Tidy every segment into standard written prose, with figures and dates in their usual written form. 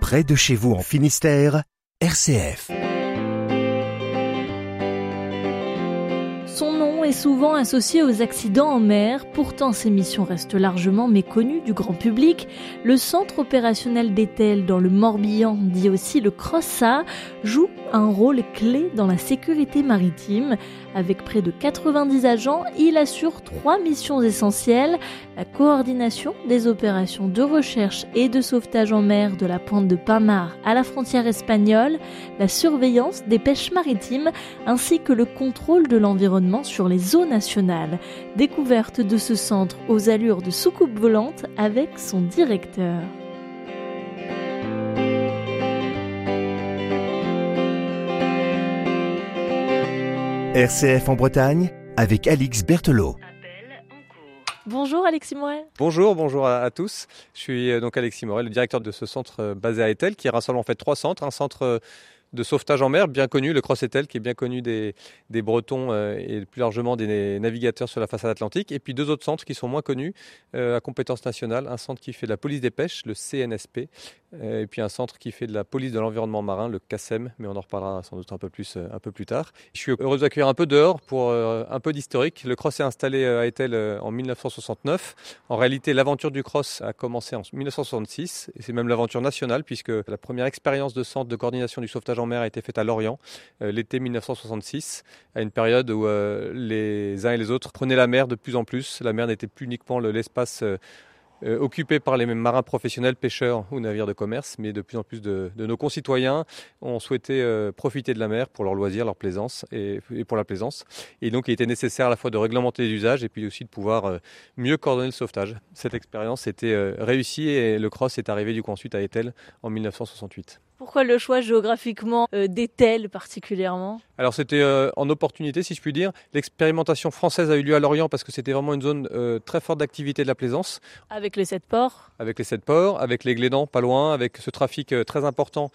près de chez vous en Finistère, RCF. Son nom est souvent associé aux accidents en mer, pourtant ses missions restent largement méconnues du grand public. Le centre opérationnel d'Étel dans le Morbihan, dit aussi le CROSSA, joue un rôle clé dans la sécurité maritime. Avec près de 90 agents, il assure 3 missions essentielles: la coordination des opérations de recherche et de sauvetage en mer de la pointe de Pamar à la frontière espagnole, la surveillance des pêches maritimes ainsi que le contrôle de l'environnement sur les eaux nationales. Découverte de ce centre aux allures de soucoupe volante avec son directeur. RCF en Bretagne avec Alix Berthelot. Bonjour Alexis Morel. Bonjour à tous. Je suis donc Alexis Morel, le directeur de ce centre basé à Étel, qui rassemble en fait 3 centres. Un centre de sauvetage en mer, bien connu, le CROSS-Étel, qui est bien connu des Bretons et plus largement des navigateurs sur la façade atlantique. Et puis 2 autres centres qui sont moins connus, à compétence nationale. Un centre qui fait de la police des pêches, le CNSP, et puis un centre qui fait de la police de l'environnement marin, le CASEM, mais on en reparlera sans doute un peu plus tard. Je suis heureux d'accueillir un peu dehors pour un peu d'historique. Le CROSS est installé à Étel en 1969. En réalité, l'aventure du CROSS a commencé en 1966, et c'est même l'aventure nationale, puisque la première expérience de centre de coordination du sauvetage en mer a été faite à Lorient, l'été 1966, à une période où les uns et les autres prenaient la mer de plus en plus. La mer n'était plus uniquement l'espace occupés par les mêmes marins professionnels, pêcheurs ou navires de commerce, mais de plus en plus de nos concitoyens ont souhaité profiter de la mer pour leur loisir, leur plaisance et pour la plaisance. Et donc il était nécessaire à la fois de réglementer les usages et puis aussi de pouvoir mieux coordonner le sauvetage. Cette expérience était réussie et le CROSS est arrivé du coup ensuite à Étel en 1968. Pourquoi le choix géographiquement d'Étel particulièrement ? Alors c'était en opportunité, si je puis dire. L'expérimentation française a eu lieu à Lorient parce que c'était vraiment une zone très forte d'activité de la plaisance. Avec les 7 ports ? Avec les 7 ports, avec les Glénans, pas loin, avec ce trafic très important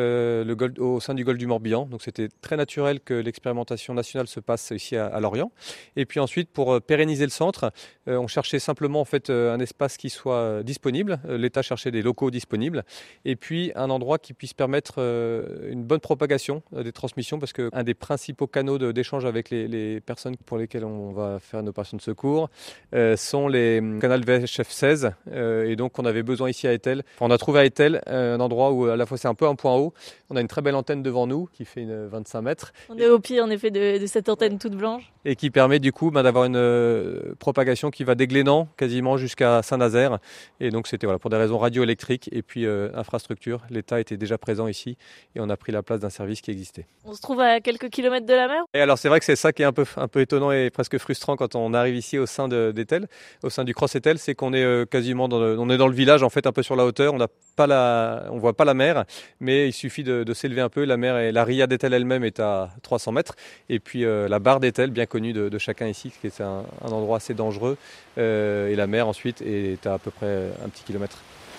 au sein du golfe du Morbihan. Donc c'était très naturel que l'expérimentation nationale se passe ici à Lorient. Et puis ensuite, pour pérenniser le centre, on cherchait simplement en fait un espace qui soit disponible. L'État cherchait des locaux disponibles. Et puis un endroit qui puisse permettre une bonne propagation des transmissions, parce qu'un des principaux canaux d'échange avec les personnes pour lesquelles on va faire une opération de secours sont les canaux VHF 16, et donc on avait besoin ici à Étel. On a trouvé à Étel un endroit où à la fois c'est un peu un point haut, on a une très belle antenne devant nous qui fait 25 mètres. On est au pied en effet de cette antenne toute blanche. Et qui permet du coup d'avoir une propagation qui va des Glénans quasiment jusqu'à Saint-Nazaire. Et donc c'était pour des raisons radioélectriques et puis infrastructure. L'État était déjà présent ici et on a pris la place d'un service qui existait. On se trouve à quelques kilomètres de la mer ? Et alors c'est vrai que c'est ça qui est un peu étonnant et presque frustrant quand on arrive ici au sein d'Étel, au sein du CROSS-Étel, c'est qu'on est quasiment on est dans le village en fait, un peu sur la hauteur. On voit pas la mer, mais il suffit de s'élever un peu. La mer et la ria d'Étel elle-même est à 300 mètres. Et puis la barre d'Étel, bien connue de chacun ici, qui est un endroit assez dangereux. Et la mer ensuite est à peu près un petit kilomètre.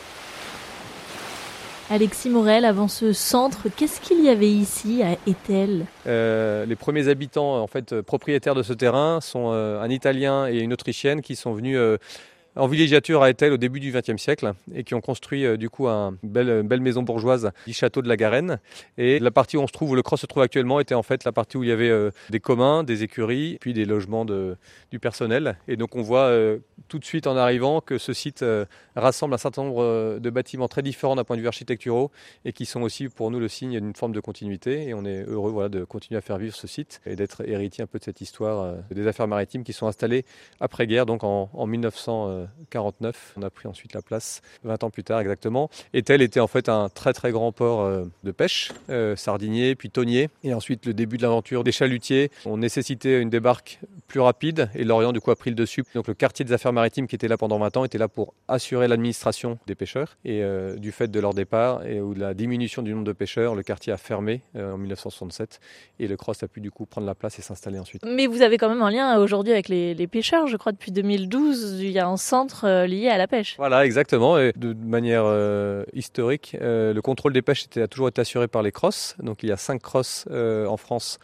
Alexis Morel, avant ce centre, qu'est-ce qu'il y avait ici à Étel ? Les premiers habitants, en fait, propriétaires de ce terrain sont un Italien et une Autrichienne qui sont venus en villégiature à Étel au début du XXe siècle et qui ont construit du coup une belle maison bourgeoise du château de la Garenne. Et la partie où où le CROSS se trouve actuellement était en fait la partie où il y avait des communs, des écuries, puis des logements du personnel. Et donc on voit tout de suite en arrivant que ce site rassemble un certain nombre de bâtiments très différents d'un point de vue architecturaux et qui sont aussi pour nous le signe d'une forme de continuité. Et on est heureux de continuer à faire vivre ce site et d'être héritier un peu de cette histoire des affaires maritimes qui sont installées après-guerre, donc en 1949. On a pris ensuite la place 20 ans plus tard exactement. Étel était en fait un très très grand port de pêche, sardinier puis thonier. Et ensuite le début de l'aventure des chalutiers ont nécessité une débarque plus rapide et Lorient du coup a pris le dessus. Donc le quartier des affaires maritimes qui était là pendant 20 ans était là pour assurer l'administration des pêcheurs. Et du fait de leur départ ou de la diminution du nombre de pêcheurs, le quartier a fermé en 1967 et le CROSS a pu du coup prendre la place et s'installer ensuite. Mais vous avez quand même un lien aujourd'hui avec les pêcheurs, je crois depuis 2012, il y a un centre lié à la pêche. Voilà, exactement. Et de manière historique, le contrôle des pêches a toujours été assuré par les CROSS. Donc il y a 5 CROSS en France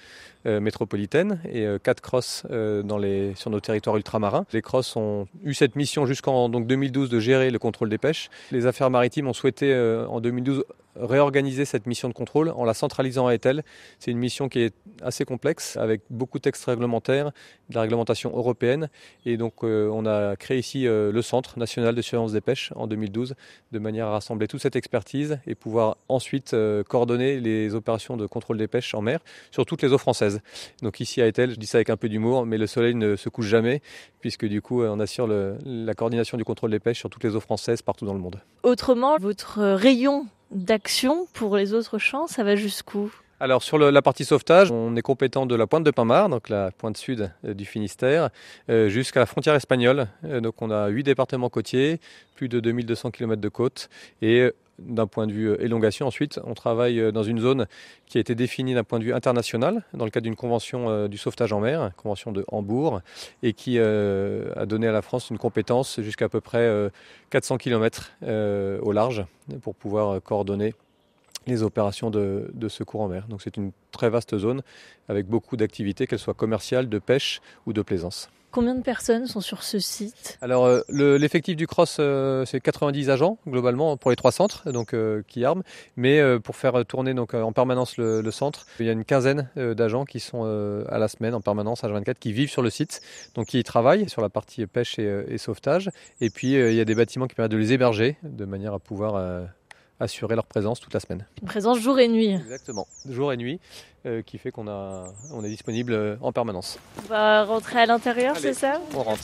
métropolitaine et 4 crosses sur nos territoires ultramarins. Les crosses ont eu cette mission jusqu'en 2012 de gérer le contrôle des pêches. Les affaires maritimes ont souhaité en 2012 réorganiser cette mission de contrôle en la centralisant à Etel. C'est une mission qui est assez complexe avec beaucoup de textes réglementaires, de la réglementation européenne et donc on a créé ici le Centre national de surveillance des pêches en 2012 de manière à rassembler toute cette expertise et pouvoir ensuite coordonner les opérations de contrôle des pêches en mer sur toutes les eaux françaises. Donc ici à Etel, je dis ça avec un peu d'humour, mais le soleil ne se couche jamais puisque du coup on assure la coordination du contrôle des pêches sur toutes les eaux françaises partout dans le monde. Autrement, votre rayon d'action pour les autres champs, ça va jusqu'où ? Alors sur la partie sauvetage, on est compétent de la pointe de Pinmar, donc la pointe sud du Finistère, jusqu'à la frontière espagnole. Donc on a 8 départements côtiers, plus de 2200 km de côte et d'un point de vue élongation, ensuite, on travaille dans une zone qui a été définie d'un point de vue international, dans le cadre d'une convention du sauvetage en mer, convention de Hambourg, et qui a donné à la France une compétence jusqu'à peu près 400 km au large pour pouvoir coordonner les opérations de secours en mer. Donc c'est une très vaste zone avec beaucoup d'activités, qu'elles soient commerciales, de pêche ou de plaisance. Combien de personnes sont sur ce site ? Alors l'effectif du CROSS, c'est 90 agents globalement pour les 3 centres qui arment. Mais pour faire tourner en permanence le centre, il y a une quinzaine d'agents qui sont à la semaine en permanence H24 qui vivent sur le site, donc qui y travaillent sur la partie pêche et sauvetage. Et puis il y a des bâtiments qui permettent de les héberger de manière à pouvoir assurer leur présence toute la semaine. Une présence jour et nuit. Exactement, jour et nuit, qui fait qu'on est disponible en permanence. On va rentrer à l'intérieur, Allez, c'est ça ? On rentre.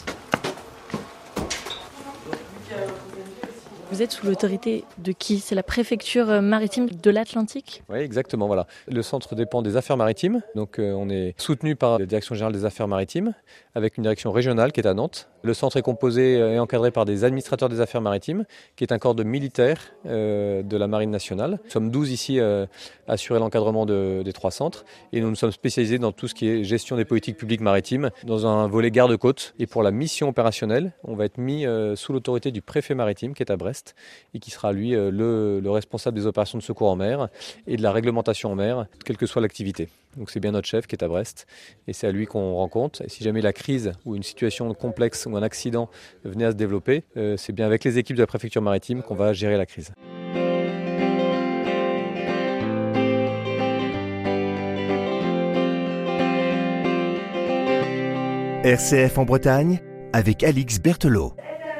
Vous êtes sous l'autorité de qui ? C'est la préfecture maritime de l'Atlantique ? Oui, exactement, voilà. Le centre dépend des affaires maritimes, donc on est soutenu par la Direction générale des affaires maritimes, avec une direction régionale qui est à Nantes. Le centre est composé et encadré par des administrateurs des affaires maritimes, qui est un corps de militaires de la Marine nationale. Nous sommes 12 ici à assurer l'encadrement des 3 centres, et nous sommes spécialisés dans tout ce qui est gestion des politiques publiques maritimes, dans un volet garde-côte. Et pour la mission opérationnelle, on va être mis sous l'autorité du préfet maritime, qui est à Brest, et qui sera lui le responsable des opérations de secours en mer et de la réglementation en mer, quelle que soit l'activité. Donc c'est bien notre chef qui est à Brest et c'est à lui qu'on rend compte. Et si jamais la crise ou une situation complexe ou un accident venait à se développer, c'est bien avec les équipes de la préfecture maritime qu'on va gérer la crise. RCF en Bretagne avec Alix Berthelot.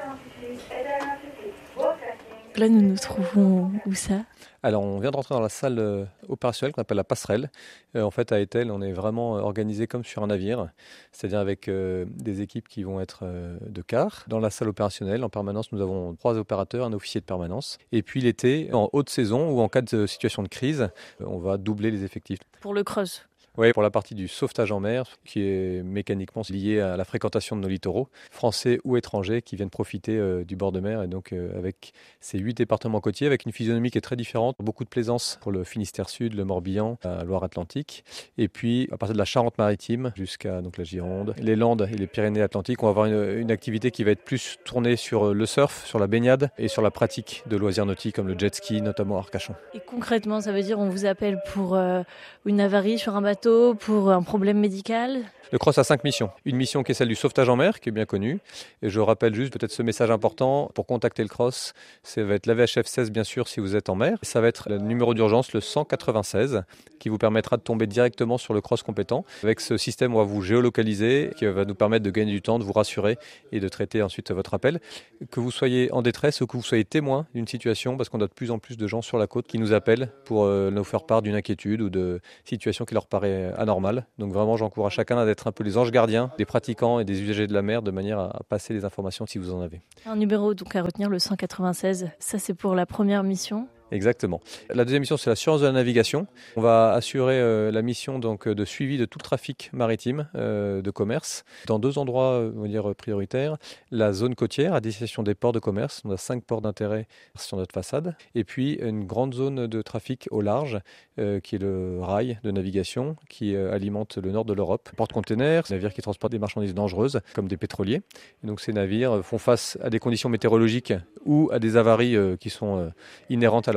Là, nous nous trouvons où ça ? Alors, on vient de rentrer dans la salle opérationnelle qu'on appelle la passerelle. En fait, à Etel, on est vraiment organisé comme sur un navire, c'est-à-dire avec des équipes qui vont être de quart. Dans la salle opérationnelle, en permanence, nous avons 3 opérateurs, un officier de permanence. Et puis l'été, en haute saison ou en cas de situation de crise, on va doubler les effectifs. Pour le CROSS ? Oui, pour la partie du sauvetage en mer, qui est mécaniquement liée à la fréquentation de nos littoraux, français ou étrangers qui viennent profiter du bord de mer. Et donc avec ces 8 départements côtiers, avec une physionomie qui est très différente, beaucoup de plaisance pour le Finistère Sud, le Morbihan, la Loire-Atlantique. Et puis à partir de la Charente-Maritime jusqu'à la Gironde, les Landes et les Pyrénées-Atlantiques, on va avoir une activité qui va être plus tournée sur le surf, sur la baignade et sur la pratique de loisirs nautiques comme le jet ski, notamment à Arcachon. Et concrètement, ça veut dire on vous appelle pour une avarie sur un bateau, pour un problème médical ? Le CROSS a 5 missions. Une mission qui est celle du sauvetage en mer, qui est bien connue. Et je rappelle juste peut-être ce message important. Pour contacter le CROSS, ça va être la VHF 16 bien sûr si vous êtes en mer. Ça va être le numéro d'urgence, le 196, qui vous permettra de tomber directement sur le CROSS compétent. Avec ce système, on va vous géolocaliser, qui va nous permettre de gagner du temps, de vous rassurer et de traiter ensuite votre appel. Que vous soyez en détresse ou que vous soyez témoin d'une situation, parce qu'on a de plus en plus de gens sur la côte qui nous appellent pour nous faire part d'une inquiétude ou de situation qui leur paraît anormale. Donc vraiment, j'encourage chacun d'être un peu les anges gardiens des pratiquants et des usagers de la mer de manière à passer les informations si vous en avez. Un numéro donc à retenir, le 196, ça c'est pour la première mission. Exactement. La deuxième mission, c'est l'assurance de la navigation. On va assurer la mission donc, de suivi de tout le trafic maritime de commerce dans 2 endroits on va dire, prioritaires. La zone côtière à destination des ports de commerce. On a 5 ports d'intérêt sur notre façade. Et puis une grande zone de trafic au large qui est le rail de navigation qui alimente le nord de l'Europe. Porte-containers, navires qui transportent des marchandises dangereuses comme des pétroliers. Et donc ces navires font face à des conditions météorologiques ou à des avaries qui sont inhérentes à leur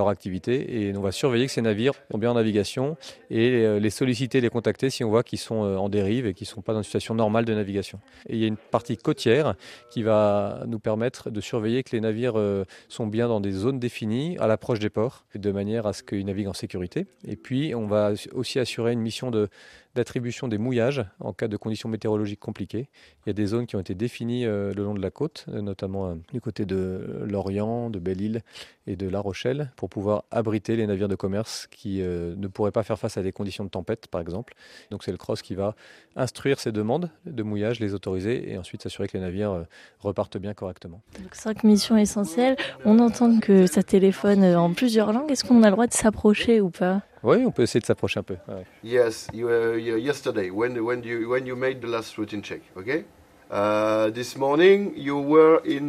leur activité et on va surveiller que ces navires sont bien en navigation et les solliciter, les contacter si on voit qu'ils sont en dérive et qu'ils ne sont pas dans une situation normale de navigation. Et il y a une partie côtière qui va nous permettre de surveiller que les navires sont bien dans des zones définies à l'approche des ports, de manière à ce qu'ils naviguent en sécurité. Et puis on va aussi assurer une mission d'attribution des mouillages en cas de conditions météorologiques compliquées. Il y a des zones qui ont été définies le long de la côte, notamment du côté de Lorient, de Belle-Île et de La Rochelle, pour pouvoir abriter les navires de commerce qui ne pourraient pas faire face à des conditions de tempête, par exemple. Donc c'est le CROSS qui va instruire ces demandes de mouillage, les autoriser et ensuite s'assurer que les navires repartent bien correctement. Donc 5 missions essentielles. On entend que ça téléphone en plusieurs langues. Est-ce qu'on a le droit de s'approcher ou pas ? Oui, on peut essayer de s'approcher un peu. Ouais. Yes, yesterday when you made the last routine check, okay? This morning you were in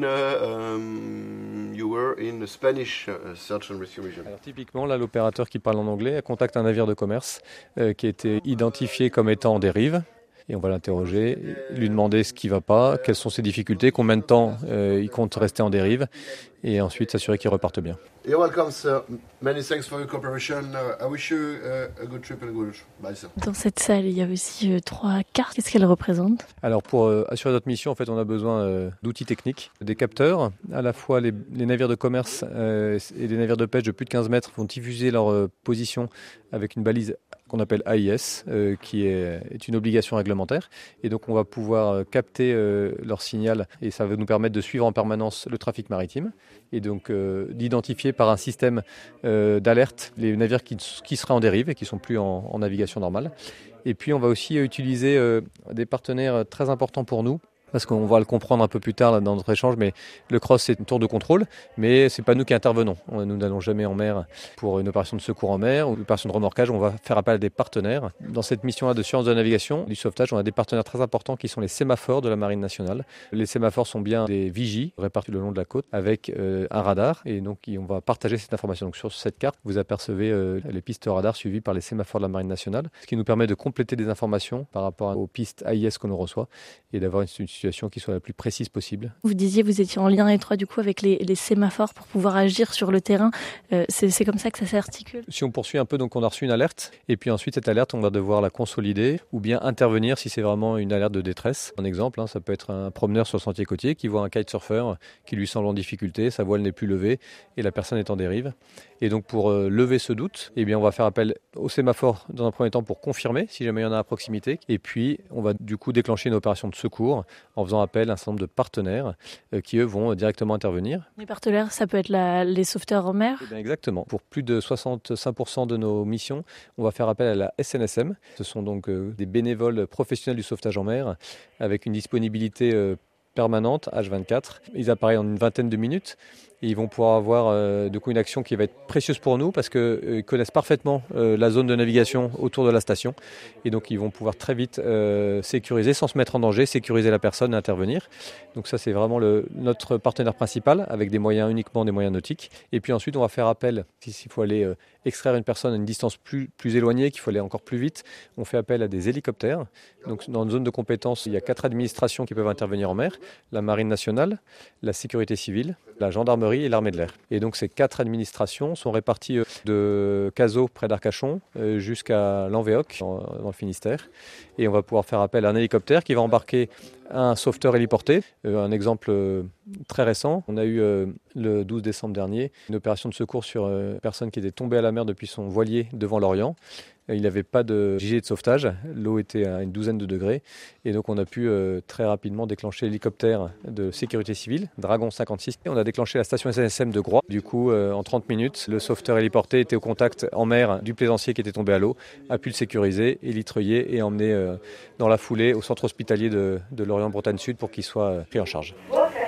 Spanish search and rescue mission. Alors, typiquement, là, l'opérateur qui parle en anglais contacte un navire de commerce qui a été identifié comme étant en dérive. Et on va l'interroger, lui demander ce qui ne va pas, quelles sont ses difficultés, combien de temps il compte rester en dérive, et ensuite s'assurer qu'il reparte bien. You're welcome, sir. Many thanks for your cooperation. I wish you a good trip and a good bye, sir. Dans cette salle, il y a aussi 3 cartes. Qu'est-ce qu'elles représentent ? Alors pour assurer notre mission, en fait, on a besoin d'outils techniques, des capteurs. À la fois les navires de commerce et les navires de pêche de plus de 15 mètres vont diffuser leur position avec une balise qu'on appelle AIS, qui est une obligation réglementaire. Et donc on va pouvoir capter leur signal et ça va nous permettre de suivre en permanence le trafic maritime et donc d'identifier par un système d'alerte les navires qui seraient en dérive et qui ne sont plus en navigation normale. Et puis on va aussi utiliser des partenaires très importants pour nous, parce qu'on va le comprendre un peu plus tard là, dans notre échange, mais le CROSS c'est une tour de contrôle, mais c'est pas nous qui intervenons. Nous n'allons jamais en mer pour une opération de secours en mer ou une opération de remorquage, on va faire appel à des partenaires. Dans cette mission-là de sciences de la navigation, du sauvetage, on a des partenaires très importants qui sont les sémaphores de la Marine nationale. Les sémaphores sont bien des vigies répartis le long de la côte avec un radar et donc on va partager cette information. Donc sur cette carte, vous apercevez les pistes radar suivies par les sémaphores de la Marine nationale, ce qui nous permet de compléter des informations par rapport aux pistes AIS que l'on reçoit et d'avoir une situation qui soit la plus précise possible. Vous disiez vous étiez en lien étroit du coup avec les sémaphores pour pouvoir agir sur le terrain. C'est comme ça que ça s'articule. Si on poursuit un peu, donc on a reçu une alerte et puis ensuite cette alerte on va devoir la consolider ou bien intervenir si c'est vraiment une alerte de détresse. Un exemple, ça peut être un promeneur sur le sentier côtier qui voit un kitesurfer qui lui semble en difficulté, sa voile n'est plus levée et la personne est en dérive. Et donc pour lever ce doute, on va faire appel au sémaphore dans un premier temps pour confirmer si jamais il y en a à proximité. Et puis on va du coup déclencher une opération de secours en faisant appel à un certain nombre de partenaires qui eux vont directement intervenir. Les partenaires, ça peut être les sauveteurs en mer ? Exactement. Pour plus de 65% de nos missions, on va faire appel à la SNSM. Ce sont donc des bénévoles professionnels du sauvetage en mer avec une disponibilité permanente, H24. Ils apparaissent en une vingtaine de minutes et ils vont pouvoir avoir du coup une action qui va être précieuse pour nous parce qu'ils connaissent parfaitement la zone de navigation autour de la station et donc ils vont pouvoir très vite sécuriser sans se mettre en danger, sécuriser la personne et intervenir. Donc ça c'est vraiment notre partenaire principal avec uniquement des moyens nautiques. Et puis ensuite on va faire appel, s'il faut aller extraire une personne à une distance plus éloignée, qu'il faut aller encore plus vite, on fait appel à des hélicoptères. Donc dans une zone de compétence, il y a 4 administrations qui peuvent intervenir en mer, la Marine nationale, la sécurité civile, la gendarmerie et l'armée de l'air. Et donc ces 4 administrations sont réparties de Cazaux près d'Arcachon jusqu'à Lanvéoc dans le Finistère. Et on va pouvoir faire appel à un hélicoptère qui va embarquer un sauveteur héliporté. Un exemple très récent, on a eu le 12 décembre dernier une opération de secours sur une personne qui était tombée à la mer depuis son voilier devant l'Orient. Il n'avait pas de gilet de sauvetage, l'eau était à une douzaine de degrés et donc on a pu très rapidement déclencher l'hélicoptère de sécurité civile, Dragon 56. On a déclenché la station SNSM de Groix. Du coup, en 30 minutes, le sauveteur héliporté était au contact en mer du plaisancier qui était tombé à l'eau, a pu le sécuriser, élitreiller et emmener dans la foulée au centre hospitalier de Lorient-Bretagne Sud pour qu'il soit pris en charge.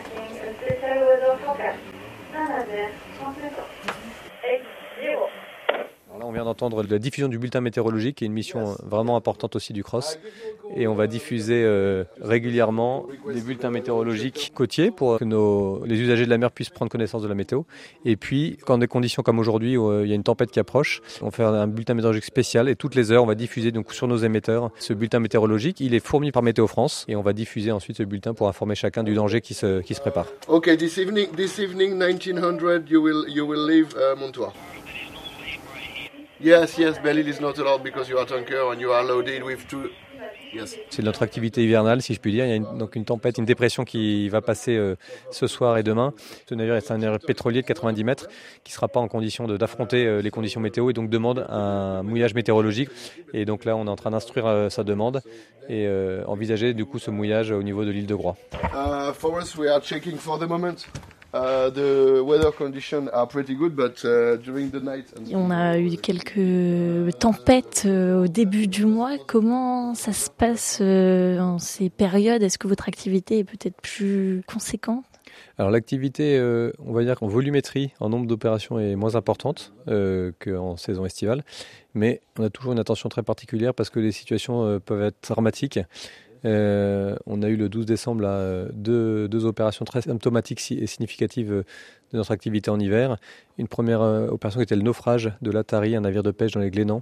Là, on vient d'entendre la diffusion du bulletin météorologique, qui est une mission vraiment importante aussi du CROSS. Et on va diffuser régulièrement des bulletins météorologiques côtiers pour que les usagers de la mer puissent prendre connaissance de la météo. Et puis, quand des conditions comme aujourd'hui, où il y a une tempête qui approche, on fait un bulletin météorologique spécial et toutes les heures, on va diffuser donc, sur nos émetteurs ce bulletin météorologique. Il est fourni par Météo France et on va diffuser ensuite ce bulletin pour informer chacun du danger qui se prépare. Okay, this evening 1900 you will leave Montoire. Yes, Belle-Île is not allowed because you are tanker and you are loaded with two. Yes. C'est notre activité hivernale, si je puis dire. Il y a donc une tempête, une dépression qui va passer ce soir et demain. Ce navire est un navire pétrolier de 90 mètres qui ne sera pas en condition d'affronter les conditions météo et donc demande un mouillage météorologique. Et donc là, on est en train d'instruire sa demande et envisager du coup ce mouillage au niveau de l'île de Groix. For us, we are checking for the moment. The weather conditions are pretty good, but during the night. On a eu quelques tempêtes au début du mois. Comment ça se passe en ces périodes? Est-ce que votre activité est peut-être plus conséquente? Alors l'activité, on va dire qu'en volumétrie, en nombre d'opérations est moins importante qu'en saison estivale, mais on a toujours une attention très particulière parce que les situations peuvent être dramatiques. On a eu le 12 décembre là, deux opérations très symptomatiques et significatives de notre activité en hiver. Une première opération qui était le naufrage de l'Atari, un navire de pêche dans les Glénans,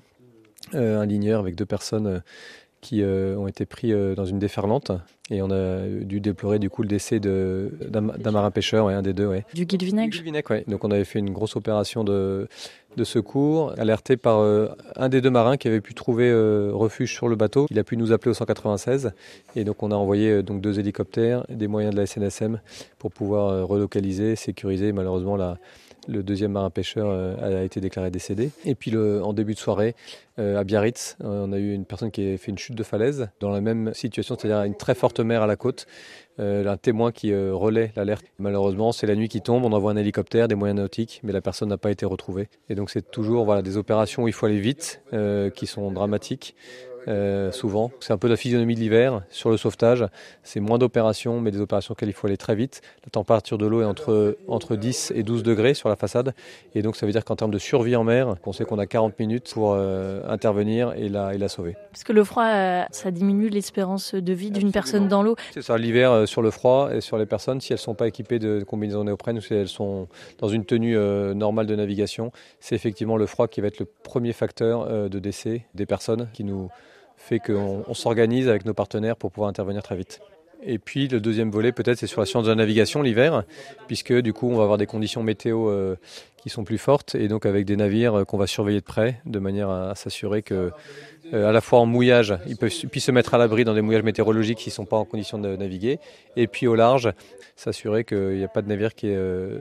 un ligneur avec 2 personnes qui ont été pris dans une déferlante et on a dû déplorer du coup le décès d'un marin pêcheur, un des deux. Ouais. Du Guilvinec. Ouais. Donc on avait fait une grosse opération de secours, alerté par un des 2 marins qui avait pu trouver refuge sur le bateau. Il a pu nous appeler au 196 et donc on a envoyé donc 2 hélicoptères, des moyens de la SNSM pour pouvoir relocaliser, sécuriser. Malheureusement le 2e marin pêcheur a été déclaré décédé. Et puis en début de soirée, à Biarritz, on a eu une personne qui a fait une chute de falaise dans la même situation, c'est-à-dire une très forte mer à la côte. Un témoin qui relaie l'alerte. Malheureusement, c'est la nuit qui tombe, on envoie un hélicoptère, des moyens nautiques, mais la personne n'a pas été retrouvée. Et donc c'est toujours des opérations où il faut aller vite, qui sont dramatiques. Souvent, c'est un peu la physionomie de l'hiver sur le sauvetage. C'est moins d'opérations, mais des opérations auxquelles il faut aller très vite. La température de l'eau est entre 10 et 12 degrés sur la façade. Et donc ça veut dire qu'en termes de survie en mer, on sait qu'on a 40 minutes pour intervenir et la sauver. Parce que le froid, ça diminue l'espérance de vie d'une personne dans l'eau. C'est ça, l'hiver sur le froid et sur les personnes, si elles ne sont pas équipées de combinaisons néoprène ou si elles sont dans une tenue normale de navigation, c'est effectivement le froid qui va être le premier facteur de décès des personnes qui nous fait qu'on s'organise avec nos partenaires pour pouvoir intervenir très vite. Et puis le deuxième volet peut-être c'est sur la science de la navigation l'hiver, puisque du coup on va avoir des conditions météo qui sont plus fortes et donc avec des navires qu'on va surveiller de près de manière à s'assurer que à la fois en mouillage, ils puissent se mettre à l'abri dans des mouillages météorologiques s'ils ne sont pas en condition de naviguer, et puis au large, s'assurer qu'il n'y a pas de navire qui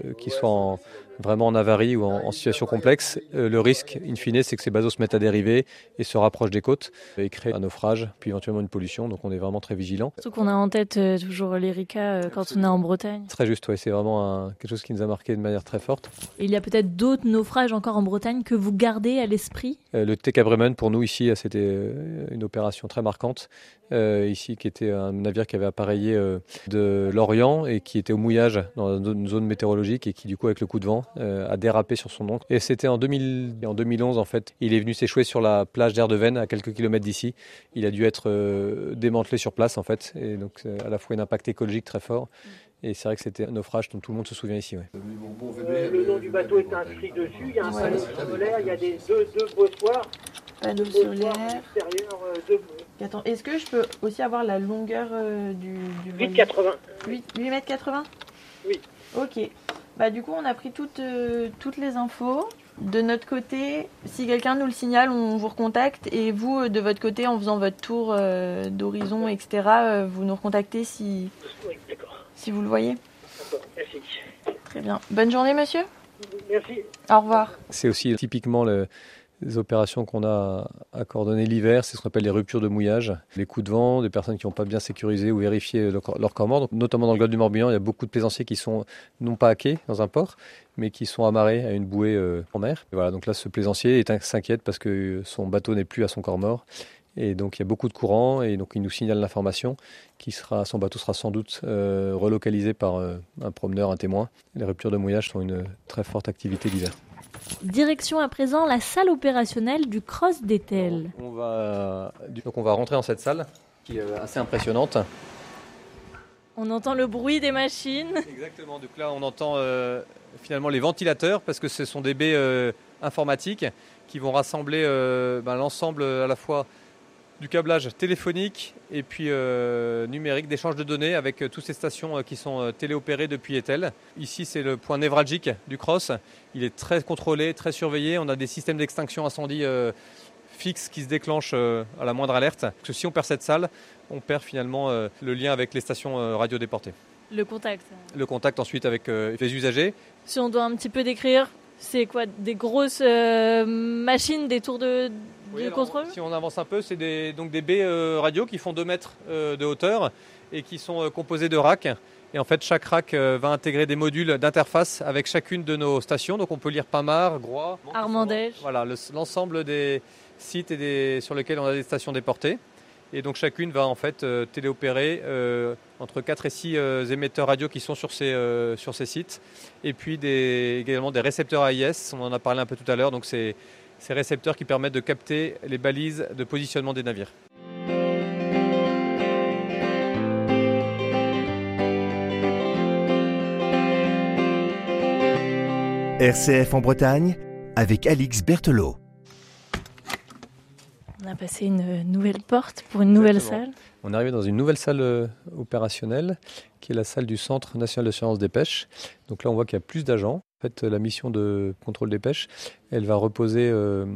soit vraiment en avarie ou en situation complexe. Le risque, in fine, c'est que ces bateaux se mettent à dériver et se rapprochent des côtes et créent un naufrage, puis éventuellement une pollution. Donc on est vraiment très vigilants. Surtout qu'on a en tête toujours l'Erika quand on est en Bretagne. Très juste, ouais, c'est vraiment quelque chose qui nous a marqué de manière très forte. Et il y a peut-être d'autres naufrages encore en Bretagne que vous gardez à l'esprit? Le TK Bremen, pour nous ici, c'était une opération très marquante. Ici, qui était un navire qui avait appareillé de l'Orient et qui était au mouillage dans une zone météorologique et qui, du coup, avec le coup de vent, a dérapé sur son oncle. Et c'était en 2011, en fait. Il est venu s'échouer sur la plage d'Erdeven, à quelques kilomètres d'ici. Il a dû être démantelé sur place, en fait. Et donc, à la fois un impact écologique très fort. Et c'est vrai que c'était un naufrage dont tout le monde se souvient ici. Ouais. Le nom du bateau est inscrit dessus. Il y a un panneau solaire, il y a deux bossoirs. Panneau solaire. Extérieur, Attends, est-ce que je peux aussi avoir la longueur du voilier? 8,80. 8 mètres 80? Oui. Ok. Bah du coup, on a pris toutes les infos. De notre côté, si quelqu'un nous le signale, on vous recontacte. Et vous, de votre côté, en faisant votre tour d'horizon, etc., vous nous recontactez si vous le voyez. D'accord, merci. Très bien. Bonne journée, monsieur. Merci. Au revoir. C'est aussi typiquement les opérations qu'on a à coordonner l'hiver, c'est ce qu'on appelle les ruptures de mouillage, les coups de vent, des personnes qui n'ont pas bien sécurisé ou vérifié leur corps mort. Donc, notamment dans le golfe du Morbihan, il y a beaucoup de plaisanciers qui sont non pas à quai dans un port, mais qui sont amarrés à une bouée en mer. Et voilà, donc là, ce plaisancier s'inquiète parce que son bateau n'est plus à son corps mort. Et donc il y a beaucoup de courant et donc il nous signale l'information son bateau sera sans doute relocalisé par un promeneur, un témoin. Les ruptures de mouillage sont une très forte activité d'hiver. Direction à présent la salle opérationnelle du Cross d'Etel. On va rentrer dans cette salle qui est assez impressionnante. On entend le bruit des machines. Exactement, donc là on entend finalement les ventilateurs parce que ce sont des baies informatiques qui vont rassembler l'ensemble à la fois du câblage téléphonique et puis numérique, d'échange de données avec toutes ces stations qui sont téléopérées depuis Etel. Ici, c'est le point névralgique du CROSS. Il est très contrôlé, très surveillé. On a des systèmes d'extinction incendie fixes qui se déclenchent à la moindre alerte. Parce que si on perd cette salle, on perd finalement le lien avec les stations radio déportées. Le contact. Le contact ensuite avec les usagers. Si on doit un petit peu décrire, c'est quoi? Des grosses machines, des tours de contrôle? Si on avance un peu, c'est des baies radio qui font 2 mètres de hauteur et qui sont composées de racks. Et en fait, chaque rack va intégrer des modules d'interface avec chacune de nos stations. Donc on peut lire Pamar, Groix, Armandèche. Voilà, l'ensemble des sites sur lesquels on a des stations déportées. Et donc chacune va en fait téléopérer entre 4 et 6 émetteurs radio qui sont sur ces sites. Et puis également des récepteurs AIS, on en a parlé un peu tout à l'heure. Donc c'est ces récepteurs qui permettent de capter les balises de positionnement des navires. RCF en Bretagne avec Alix Berthelot. On a passé une nouvelle porte pour une nouvelle salle. On est arrivé dans une nouvelle salle opérationnelle qui est la salle du Centre national de surveillance des pêches. Donc là, on voit qu'il y a plus d'agents. En fait, la mission de contrôle des pêches, elle va reposer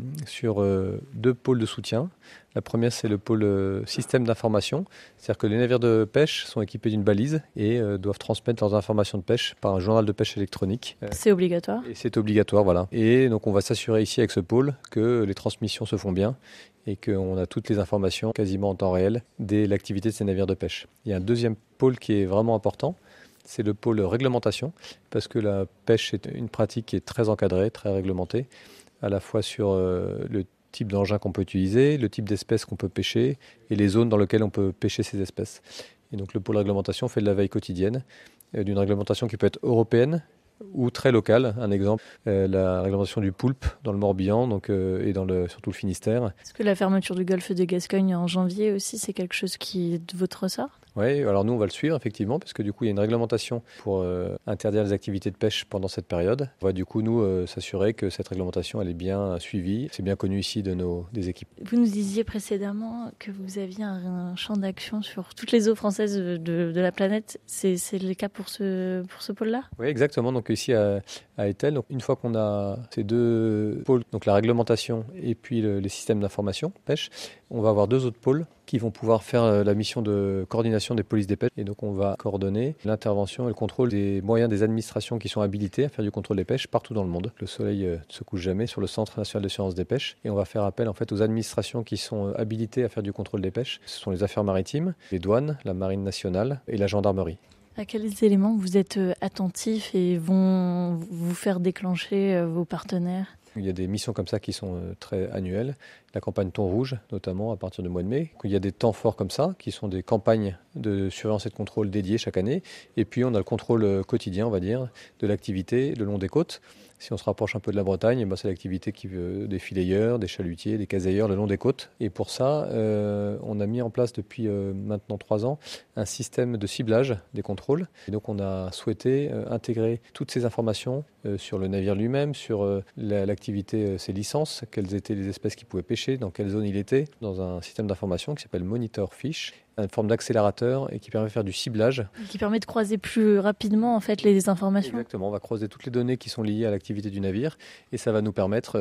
sur 2 pôles de soutien. La première, c'est le pôle système d'information. C'est-à-dire que les navires de pêche sont équipés d'une balise et doivent transmettre leurs informations de pêche par un journal de pêche électronique. C'est obligatoire. Et c'est obligatoire, voilà. Et donc, on va s'assurer ici avec ce pôle que les transmissions se font bien et qu'on a toutes les informations quasiment en temps réel de l'activité de ces navires de pêche. Il y a un deuxième pôle qui est vraiment important. C'est le pôle réglementation, parce que la pêche est une pratique qui est très encadrée, très réglementée, à la fois sur le type d'engin qu'on peut utiliser, le type d'espèces qu'on peut pêcher et les zones dans lesquelles on peut pêcher ces espèces. Et donc le pôle réglementation fait de la veille quotidienne, d'une réglementation qui peut être européenne ou très locale. Un exemple, la réglementation du poulpe dans le Morbihan et surtout le Finistère. Est-ce que la fermeture du golfe de Gascogne en janvier aussi, c'est quelque chose qui est de votre ressort ? Oui, alors nous on va le suivre effectivement, parce que du coup il y a une réglementation pour interdire les activités de pêche pendant cette période. On va du coup nous s'assurer que cette réglementation elle est bien suivie. C'est bien connu ici des équipes. Vous nous disiez précédemment que vous aviez un champ d'action sur toutes les eaux françaises de la planète. C'est le cas pour ce pôle-là ? Oui, exactement. Donc ici à Etel, donc une fois qu'on a ces 2 pôles, donc la réglementation et puis les systèmes d'information pêche, on va avoir 2 autres pôles qui vont pouvoir faire la mission de coordination des polices des pêches. Et donc on va coordonner l'intervention et le contrôle des moyens des administrations qui sont habilitées à faire du contrôle des pêches partout dans le monde. Le soleil ne se couche jamais sur le Centre national de surveillance des pêches. Et on va faire appel en fait aux administrations qui sont habilitées à faire du contrôle des pêches. Ce sont les affaires maritimes, les douanes, la marine nationale et la gendarmerie. À quels éléments vous êtes attentifs et vont vous faire déclencher vos partenaires ? Il y a des missions comme ça qui sont très annuelles. La campagne thon rouge, notamment, à partir du mois de mai. Il y a des temps forts comme ça, qui sont des campagnes de surveillance et de contrôle dédiées chaque année. Et puis, on a le contrôle quotidien, on va dire, de l'activité le long des côtes. Si on se rapproche un peu de la Bretagne, c'est l'activité des fileyeurs, des chalutiers, des casailleurs le long des côtes. Et pour ça, on a mis en place depuis maintenant 3 ans un système de ciblage des contrôles. Et donc on a souhaité intégrer toutes ces informations sur le navire lui-même, sur l'activité, ses licences, quelles étaient les espèces qu'il pouvait pêcher, dans quelle zone il était, dans un système d'information qui s'appelle Monitor Fish, une forme d'accélérateur et qui permet de faire du ciblage. Qui permet de croiser plus rapidement en fait les informations. Exactement, on va croiser toutes les données qui sont liées à l'activité du navire et ça va nous permettre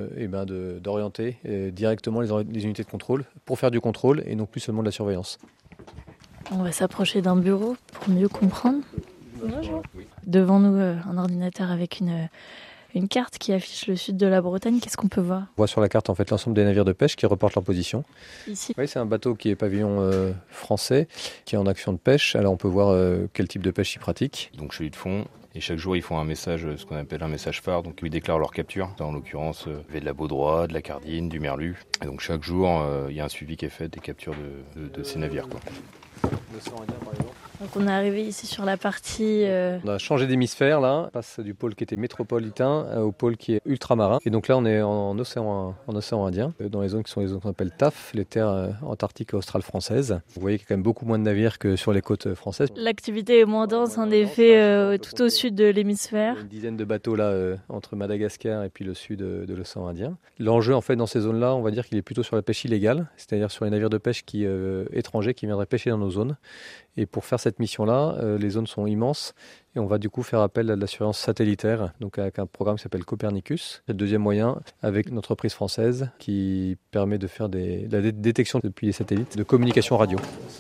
d'orienter directement les unités de contrôle pour faire du contrôle et non plus seulement de la surveillance. On va s'approcher d'un bureau pour mieux comprendre. Bonjour. Devant nous, un ordinateur avec une carte qui affiche le sud de la Bretagne. Qu'est-ce qu'on peut voir ? On voit sur la carte en fait l'ensemble des navires de pêche qui reportent leur position. Ici. Oui, c'est un bateau qui est pavillon français, qui est en action de pêche. Alors on peut voir quel type de pêche ils pratiquent. Donc chenille de fond. Et chaque jour, ils font un message, ce qu'on appelle un message phare. Donc ils déclarent leur capture. En l'occurrence, il y avait de la baudroie, de la cardine, du merlu. Et donc chaque jour, il y a un suivi qui est fait des captures de ces navires, quoi. Le sang indien, par exemple. Donc on est arrivé ici sur la partie... On a changé d'hémisphère là, on passe du pôle qui était métropolitain au pôle qui est ultramarin. Et donc là on est en océan Indien, dans les zones qui sont les zones qu'on appelle TAF, les terres antarctiques et australes françaises. Vous voyez qu'il y a quand même beaucoup moins de navires que sur les côtes françaises. L'activité est moins dense en effet tout au sud de l'hémisphère. Il y a une dizaine de bateaux là entre Madagascar et puis le sud de l'océan Indien. L'enjeu en fait dans ces zones-là, on va dire qu'il est plutôt sur la pêche illégale, c'est-à-dire sur les navires de pêche étrangers qui viendraient pêcher dans nos zones. Et pour faire cette mission-là, les zones sont immenses et on va du coup faire appel à de la surveillance satellitaire, donc avec un programme qui s'appelle Copernicus. C'est le deuxième moyen avec une entreprise française qui permet de faire la détection depuis les satellites de communication radio.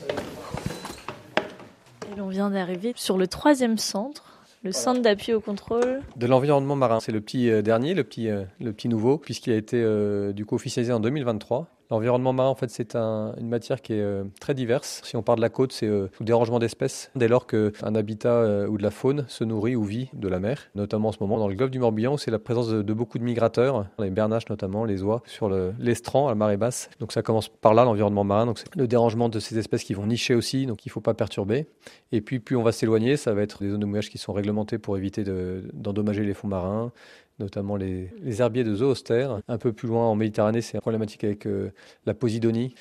Et on vient d'arriver sur le 3e centre. Le centre d'appui au contrôle de l'environnement marin. C'est le petit dernier, le petit nouveau, puisqu'il a été du coup officialisé en 2023. L'environnement marin, en fait, c'est une matière qui est très diverse. Si on part de la côte, c'est tout dérangement d'espèces. Dès lors qu'un habitat ou de la faune se nourrit ou vit de la mer, notamment en ce moment dans le golfe du Morbihan, où c'est la présence de beaucoup de migrateurs, les bernaches notamment, les oies, sur l'estran à marée basse. Donc ça commence par là, l'environnement marin. Donc c'est le dérangement de ces espèces qui vont nicher aussi, donc il ne faut pas perturber. Et puis plus on va s'éloigner, ça va être des zones de mouillage qui sont réglementées pour éviter d'endommager les fonds marins, notamment les herbiers de zoostères. Un peu plus loin en Méditerranée, c'est problématique avec la posidonie.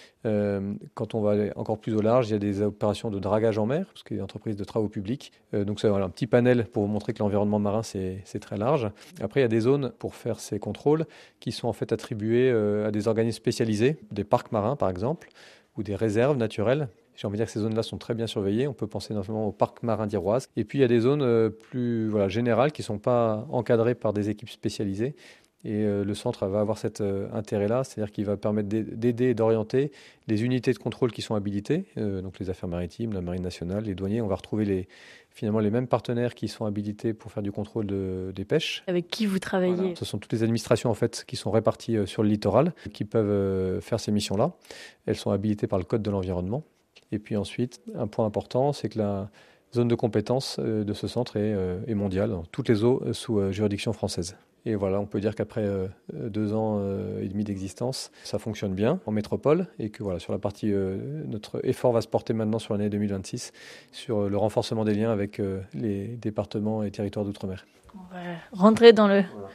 Quand on va aller encore plus au large, il y a des opérations de dragage en mer, parce qu'il y a des entreprises de travaux publics. Donc c'est un petit panel pour vous montrer que l'environnement marin, c'est très large. Après, il y a des zones pour faire ces contrôles qui sont en fait attribuées à des organismes spécialisés, des parcs marins par exemple, ou des réserves naturelles. J'ai envie de dire que ces zones-là sont très bien surveillées. On peut penser notamment au parc marin d'Iroise. Et puis il y a des zones plus générales qui ne sont pas encadrées par des équipes spécialisées. Et le centre va avoir cet intérêt-là, c'est-à-dire qu'il va permettre d'aider et d'orienter les unités de contrôle qui sont habilitées, donc les affaires maritimes, la marine nationale, les douaniers. On va retrouver finalement les mêmes partenaires qui sont habilités pour faire du contrôle des pêches. Avec qui vous travaillez ? Voilà. Ce sont toutes les administrations en fait qui sont réparties sur le littoral, qui peuvent faire ces missions-là. Elles sont habilitées par le Code de l'environnement. Et puis ensuite, un point important, c'est que la zone de compétence de ce centre est mondiale, dans toutes les eaux sous juridiction française. Et voilà, on peut dire qu'après 2 ans et demi d'existence, ça fonctionne bien en métropole et que voilà, sur la partie, notre effort va se porter maintenant sur l'année 2026 sur le renforcement des liens avec les départements et territoires d'outre-mer. On va rentrer dans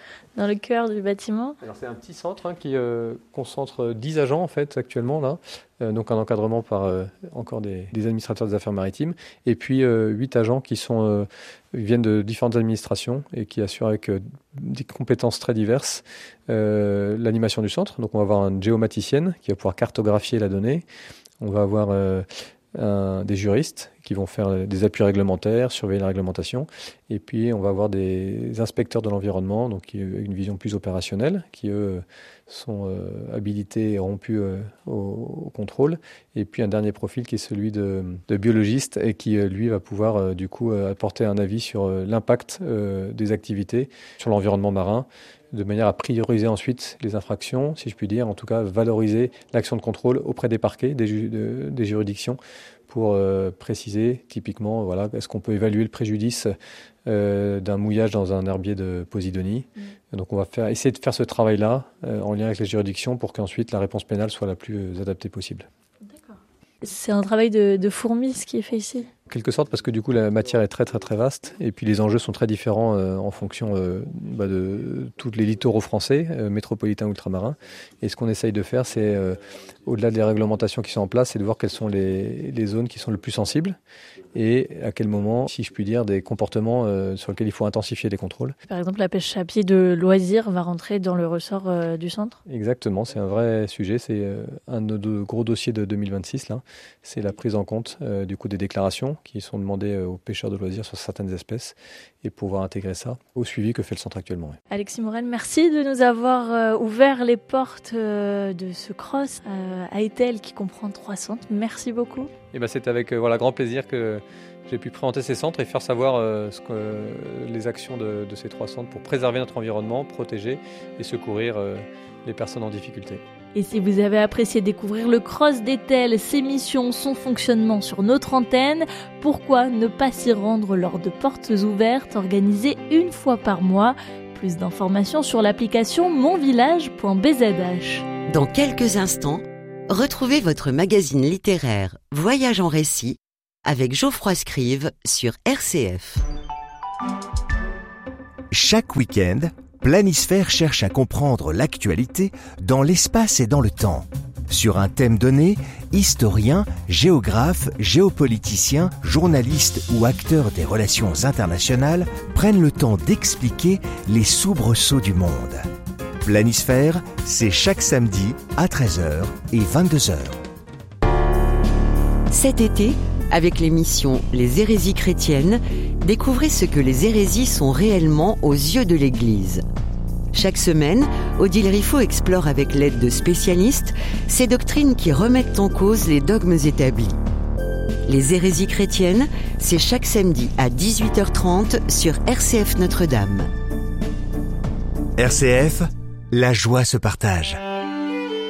le cœur du bâtiment. Alors c'est un petit centre qui concentre 10 agents en fait actuellement là, donc un encadrement par encore des administrateurs des affaires maritimes, et puis 8 agents qui viennent de différentes administrations et qui assurent avec des compétences très diverses l'animation du centre. Donc on va avoir une géomaticienne qui va pouvoir cartographier la donnée, on va avoir des juristes qui vont faire des appuis réglementaires, surveiller la réglementation, et puis on va avoir des inspecteurs de l'environnement, donc une vision plus opérationnelle, qui eux sont habilités et rompus au contrôle, et puis un dernier profil qui est celui de biologiste et qui lui va pouvoir du coup apporter un avis sur l'impact des activités sur l'environnement marin, de manière à prioriser ensuite les infractions, si je puis dire, en tout cas valoriser l'action de contrôle auprès des parquets, des juridictions, pour préciser typiquement, voilà, est-ce qu'on peut évaluer le préjudice d'un mouillage dans un herbier de posidonie. Donc on va essayer de faire ce travail-là en lien avec les juridictions pour qu'ensuite la réponse pénale soit la plus adaptée possible. D'accord. C'est un travail de fourmi ce qui est fait ici ? En quelque sorte, parce que du coup la matière est très très très vaste et puis les enjeux sont très différents en fonction de tous les littoraux français, métropolitains, ultramarins. Et ce qu'on essaye de faire, c'est au-delà des réglementations qui sont en place, c'est de voir quelles sont les zones qui sont le plus sensibles et à quel moment, si je puis dire, des comportements sur lesquels il faut intensifier les contrôles. Par exemple, la pêche à pied de loisirs va rentrer dans le ressort du centre ? Exactement, c'est un vrai sujet. C'est un de nos gros dossiers de 2026, là. C'est la prise en compte du coup des déclarations qui sont demandées aux pêcheurs de loisirs sur certaines espèces et pouvoir intégrer ça au suivi que fait le centre actuellement. Oui. Alexis Morel, merci de nous avoir ouvert les portes de ce cross à Etel qui comprend 3 centres. Merci beaucoup. Et c'est avec grand plaisir que j'ai pu présenter ces centres et faire savoir les actions de ces 3 centres pour préserver notre environnement, protéger et secourir les personnes en difficulté. Et si vous avez apprécié découvrir le Cross d'Etel, ses missions, son fonctionnement sur notre antenne, pourquoi ne pas s'y rendre lors de portes ouvertes organisées 1 fois par mois ? Plus d'informations sur l'application monvillage.bzh. Dans quelques instants, retrouvez votre magazine littéraire Voyage en récit avec Geoffroy Scrive sur RCF. Chaque week-end, Planisphère cherche à comprendre l'actualité dans l'espace et dans le temps. Sur un thème donné, historiens, géographes, géopoliticiens, journalistes ou acteurs des relations internationales prennent le temps d'expliquer les soubresauts du monde. Planisphère, c'est chaque samedi à 13h et 22h. Cet été, avec l'émission Les hérésies chrétiennes, découvrez ce que les hérésies sont réellement aux yeux de l'Église. Chaque semaine, Odile Riffaut explore avec l'aide de spécialistes ces doctrines qui remettent en cause les dogmes établis. Les hérésies chrétiennes, c'est chaque samedi à 18h30 sur RCF Notre-Dame. RCF, la joie se partage.